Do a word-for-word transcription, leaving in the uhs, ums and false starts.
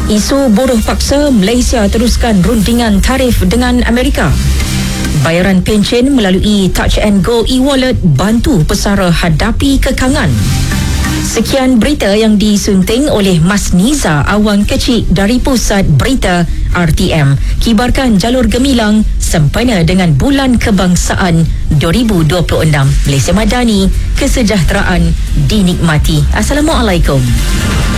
Isu buruh paksa, Malaysia teruskan rundingan tarif dengan Amerika. Bayaran pencen melalui Touch and Go e-wallet bantu pesara hadapi kekangan. Sekian berita yang disunting oleh Mas Niza Awan Kecik dari Pusat Berita R T M. Kibarkan jalur gemilang sempena dengan Bulan Kebangsaan dua ribu dua puluh enam. Malaysia Madani, kesejahteraan dinikmati. Assalamualaikum.